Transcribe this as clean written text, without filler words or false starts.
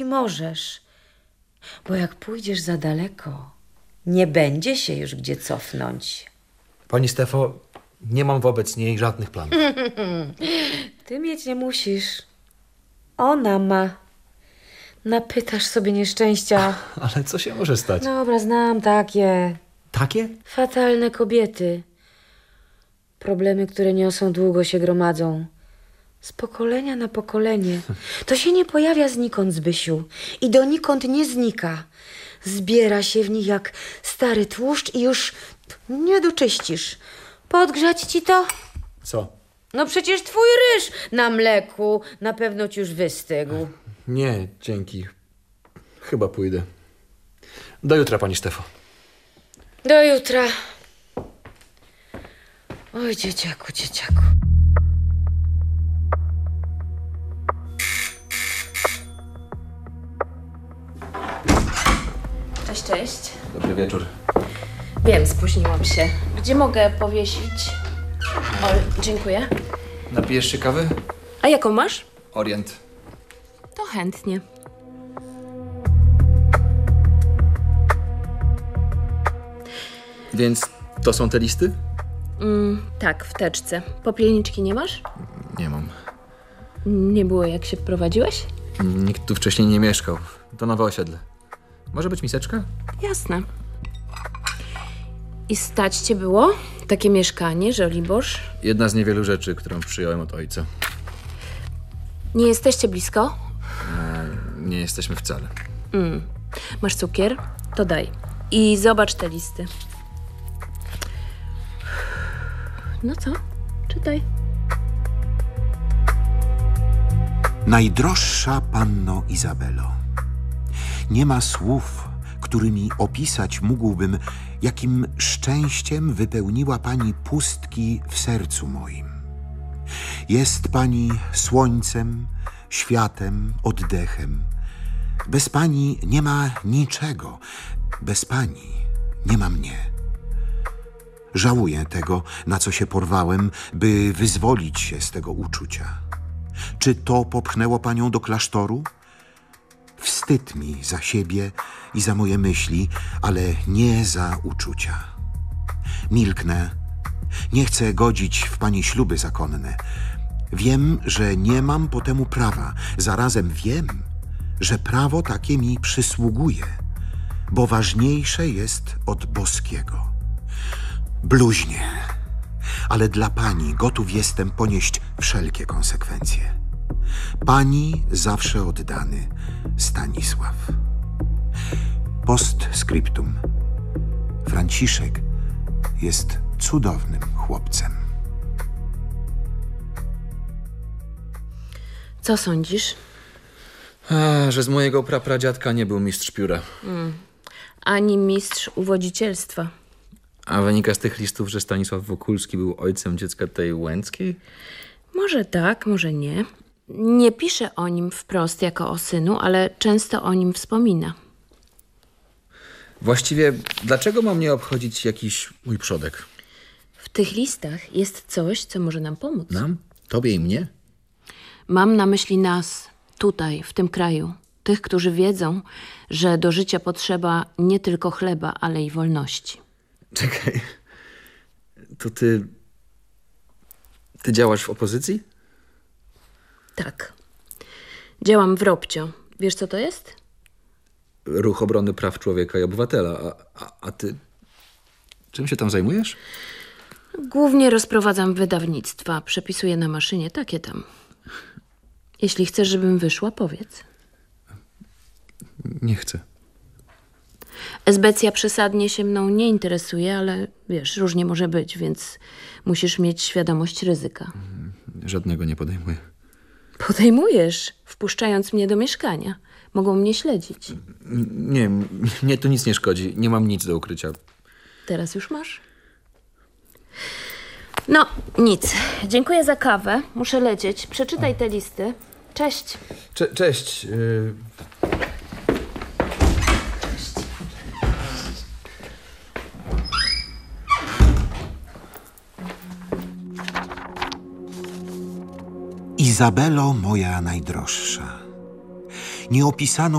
możesz. Bo jak pójdziesz za daleko, nie będzie się już gdzie cofnąć. Pani Stefo, nie mam wobec niej żadnych planów. Ty mieć nie musisz. Ona ma. Napytasz sobie nieszczęścia. Ale co się może stać? Dobra, znam takie. Takie? Fatalne kobiety. Problemy, które niosą, długo się gromadzą. Z pokolenia na pokolenie. To się nie pojawia znikąd, Zbysiu. I donikąd nie znika. Zbiera się w nich jak stary tłuszcz i już nie doczyścisz. Podgrzać ci to? Co? No przecież twój ryż na mleku na pewno ci już wystygł. Nie, dzięki. Chyba pójdę. Do jutra, pani Stefo. Do jutra. Oj, dzieciaku, dzieciaku. Cześć, cześć. Dobry wieczór. Wiem, spóźniłam się. Gdzie mogę powiesić? O, dziękuję. Napijesz się kawy? A jaką masz? Orient. To chętnie. Więc to są te listy? Tak, w teczce. Popielniczki nie masz? Nie mam. Nie było, jak się wprowadziłeś? Nikt tu wcześniej nie mieszkał. To nowe osiedle. Może być miseczka? Jasne. I stać cię było? Takie mieszkanie, Żoliborz? Jedna z niewielu rzeczy, którą przyjąłem od ojca. Nie jesteście blisko? Nie jesteśmy wcale. Masz cukier? To daj. I zobacz te listy. No co? Czytaj. Najdroższa panno Izabelo, nie ma słów, którymi opisać mógłbym, jakim szczęściem wypełniła pani pustki w sercu moim. Jest pani słońcem, światem, oddechem. Bez pani nie ma niczego, bez pani nie ma mnie. Żałuję tego, na co się porwałem, by wyzwolić się z tego uczucia. Czy to popchnęło panią do klasztoru? Wstyd mi za siebie i za moje myśli, ale nie za uczucia. Milknę. Nie chcę godzić w pani śluby zakonne. Wiem, że nie mam po temu prawa. Zarazem wiem, że prawo takie mi przysługuje, bo ważniejsze jest od boskiego. Bluźnie, ale dla pani gotów jestem ponieść wszelkie konsekwencje. Pani zawsze oddany Stanisław. Postscriptum. Franciszek jest cudownym chłopcem. Co sądzisz? Że z mojego prapradziadka nie był mistrz pióra. Ani mistrz uwodzicielstwa. A wynika z tych listów, że Stanisław Wokulski był ojcem dziecka tej Łęckiej? Może tak, może nie. Nie pisze o nim wprost jako o synu, ale często o nim wspomina. Właściwie, dlaczego ma mnie obchodzić jakiś mój przodek? W tych listach jest coś, co może nam pomóc. Nam? Tobie i mnie? Mam na myśli nas, tutaj, w tym kraju. Tych, którzy wiedzą, że do życia potrzeba nie tylko chleba, ale i wolności. Czekaj. To ty działasz w opozycji? Tak. Działam w Robcio. Wiesz, co to jest? Ruch Obrony Praw Człowieka i Obywatela. A ty czym się tam zajmujesz? Głównie rozprowadzam wydawnictwa. Przepisuję na maszynie, takie tam. Jeśli chcesz, żebym wyszła, powiedz. Nie chcę. Esbecja przesadnie się mną nie interesuje, ale wiesz, różnie może być, więc musisz mieć świadomość ryzyka. Żadnego nie podejmuję. Podejmujesz, wpuszczając mnie do mieszkania. Mogą mnie śledzić. Nie, mnie to nic nie szkodzi. Nie mam nic do ukrycia. Teraz już masz? No, nic. Dziękuję za kawę. Muszę lecieć. Przeczytaj te listy. Cześć. Cześć. Izabelo moja najdroższa, nie opisano